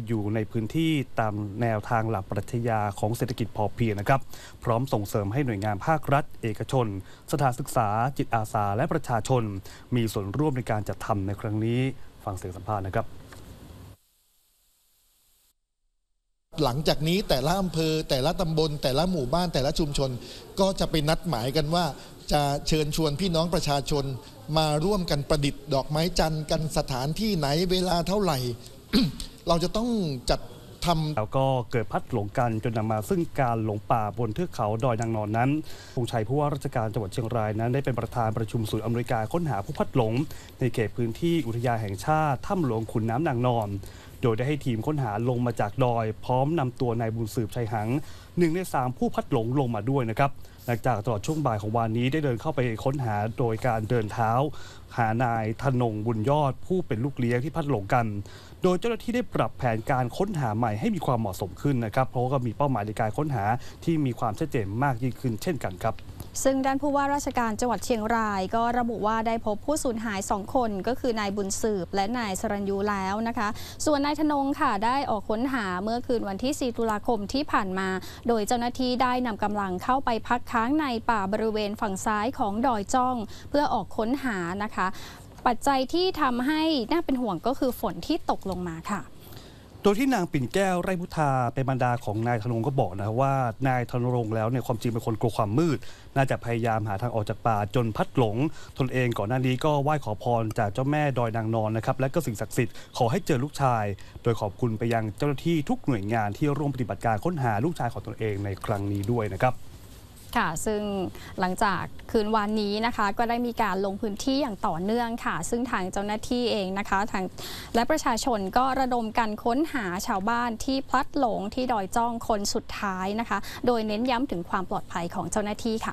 อยู่ในพื้นที่ตามแนวทางหลักปรัชญาของเศรษฐกิจพอเพียงนะครับพร้อมส่งเสริมให้หน่วยงานภาครัฐเอกชนสถานศึกษาจิตอาสาและประชาชนมีส่วนร่วมในการจัดทำในครั้งนี้ฟังเสียงสัมภาษณ์นะครับหลังจากนี้แต่ละอำเภอแต่ละตำบลแต่ละหมู่บ้านแต่ละชุมชนก็จะไปนัดหมายกันว่าจะเชิญชวนพี่น้องประชาชนมาร่วมกันประดิษฐ์ดอกไม้จันทร์กันสถานที่ไหนเวลาเท่าไหร่ เราจะต้องจัดทำแล้วก็เกิดพัดหลงกันจนนำมาซึ่งการหลงป่าบนเทือกเขาดอยนางนอนนั้นพงษ์ชัยผู้ว่าราชการจังหวัดเชียงรายนั้นได้เป็นประธานประชุมศูนย์อำนวยการค้นหาผู้พัดหลงในเขตพื้นที่อุทยานแห่งชาติถ้ำหลวงขุนน้ำนางนอนโดยได้ให้ทีมค้นหาลงมาจากดอยพร้อมนำตัวนายบุญสืบชัยหัง1 ใน 3ผู้พัดหลงลงมาด้วยนะครับหลังจากตลอดช่วงบ่ายของวันนี้ได้เดินเข้าไปค้นหาโดยการเดินเท้าหานายธนงบุญยอดผู้เป็นลูกเลี้ยงที่พัดหลงกันโดยเจ้าหน้าที่ได้ปรับแผนการค้นหาใหม่ให้มีความเหมาะสมขึ้นนะครับเพราะว่ามีเป้าหมายในการค้นหาที่มีความชัดเจนมากยิ่งขึ้นเช่นกันครับซึ่งด้านผู้ว่าราชการจังหวัดเชียงรายก็ระบุว่าได้พบผู้สูญหาย2 คนก็คือนายบุญสืบและนายสรัญยูแล้วนะคะส่วนนายธนงค่ะได้ออกค้นหาเมื่อคืนวันที่4 ตุลาคมที่ผ่านมาโดยเจ้าหน้าที่ได้นำกำลังเข้าไปพักค้างในป่าบริเวณฝั่งซ้ายของดอยจ้องเพื่อออกค้นหานะคะปัจจัยที่ทำให้น่าเป็นห่วงก็คือฝนที่ตกลงมาค่ะโดยที่นางปิ่นแก้วไร่พุทธาเป็นบรรดาของนายธนงก็บอกนะว่านายธนงแล้วเนี่ยความจริงเป็นคนกลัวความมืดน่าจะพยายามหาทางออกจากป่าจนพัดหลงตนเองก่อนหน้านี้ก็ไหว้ขอพรจากเจ้าแม่ดอยนางนอนนะครับและก็สิ่งศักดิ์สิทธิ์ขอให้เจอลูกชายโดยขอบคุณไปยังเจ้าหน้าที่ทุกหน่วยงานที่ร่วมปฏิบัติการค้นหาลูกชายของตนเองในครั้งนี้ด้วยนะครับค่ะซึ่งหลังจากคืนวันนี้นะคะก็ได้มีการลงพื้นที่อย่างต่อเนื่องค่ะซึ่งทางเจ้าหน้าที่เองนะคะทางและประชาชนก็ระดมกันค้นหาชาวบ้านที่พลัดหลงที่ดอยจ้องคนสุดท้ายนะคะโดยเน้นย้ำถึงความปลอดภัยของเจ้าหน้าที่ค่ะ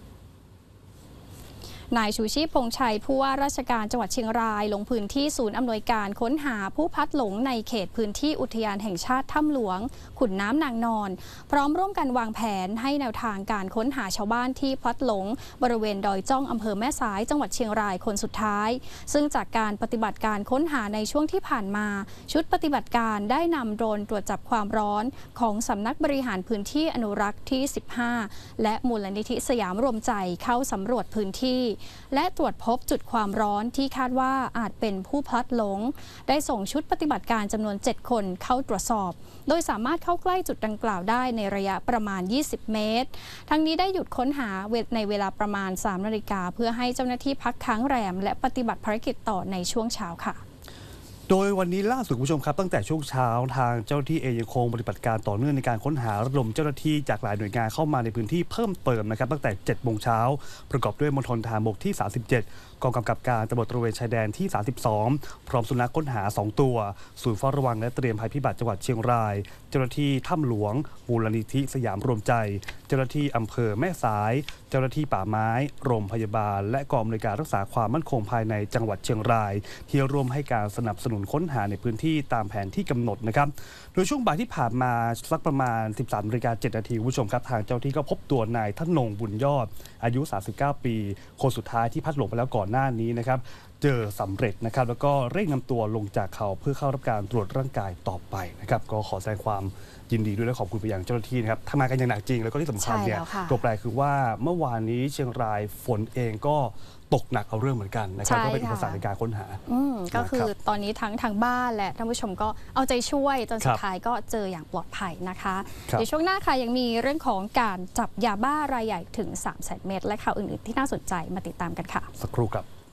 นายชูชีพพงษ์ชัยผู้ว่าราชการจังหวัดเชียงรายลงพื้นที่ศูนย์อำนวยการค้นหาผู้พลัดหลงในเขตพื้นที่อุทยานแห่งชาติถ้ำหลวงขุนน้ำนางนอนพร้อมร่วมกันวางแผนให้แนวทางการค้นหาชาวบ้านที่พลัดหลงบริเวณดอยจ้องอำเภอแม่สายจังหวัดเชียงรายคนสุดท้ายซึ่งจากการปฏิบัติการค้นหาในช่วงที่ผ่านมาชุดปฏิบัติการได้นำโดรนตรวจจับความร้อนของสำนักบริหารพื้นที่อนุรักษ์ที่15และมูลนิธิสยามรวมใจเข้าสำรวจพื้นที่และตรวจพบจุดความร้อนที่คาดว่าอาจเป็นผู้พลัดหลงได้ส่งชุดปฏิบัติการจำนวน7 คนเข้าตรวจสอบโดยสามารถเข้าใกล้จุดดังกล่าวได้ในระยะประมาณ20 เมตรทั้งนี้ได้หยุดค้นหาในเวลาประมาณ3 นาฬิกาเพื่อให้เจ้าหน้าที่พักค้างแรมและปฏิบัติภารกิจต่อในช่วงเช้าค่ะโดยวันนี้ล่าสุดคุณผู้ชมครับตั้งแต่ช่วงเช้าทางเจ้าหน้าที่เองยังคงปฏิบัติการต่อเนื่องในการค้นหาระดมเจ้าหน้าที่จากหลายหน่วยงานเข้ามาในพื้นที่เพิ่มเติมนะครับตั้งแต่7 โมงเช้าประกอบด้วยมณฑลทหารบกที่37กองกำกับการตำรวจตระเวนชายแดนที่32พร้อมสุนัขค้นหา2 ตัวศูนย์เฝ้าระวังและเตรียมภัยพิบัติจังหวัดเชียงรายเจ้าหน้าที่ถ้ำหลวงมูลนิธิสยามรวมใจเจ้าหน้าที่อำเภอแม่สายเจ้าหน้าที่ป่าไม้โรงพยาบาลและกองอำนวยการรักษาความมั่นคงภายในจังหวัดเชียงรายที่ร่วมให้การสนับสนุนค้นหาในพื้นที่ตามแผนที่กำหนดนะครับโดยช่วงบ่ายที่ผ่านมาสักประมาณ 13:07 นาทีคุณผู้ชมครับทางเจ้าหน้าที่ก็พบตัวนายธนงบุญยอดอายุ39 ปีคนสุดท้ายที่พัดหลงไปแล้วก่อนหน้านี้นะครับเจอสำเร็จนะครับแล้วก็เร่งนำตัวลงจากเขาเพื่อเข้ารับการตรวจร่างกายต่อไปนะครับก็ขอแสดงความยินดีด้วยและขอบคุณไปยังเจ้าหน้าที่นะครับทำงานกันอย่างหนักจริงแล้วก็ที่สำคัญเนี่ยตัวแปรคือว่าเมื่อวานนี้เชียงรายฝนเองก็ตกหนักเอาเรื่องเหมือนกันนะครับก็เป็นอุปสรรคในการค้นหาก็คือตอนนี้ทั้งทางบ้านและท่านผู้ชมก็เอาใจช่วยจนสุดท้ายก็เจออย่างปลอดภัยนะคะในช่วงหน้าค่ะยังมีเรื่องของการจับยาบ้ารายใหญ่ถึง300,000 เม็ดและข่าวอื่นๆที่น่าสนใจมาติดตามกันค่ะสักครู่ครับ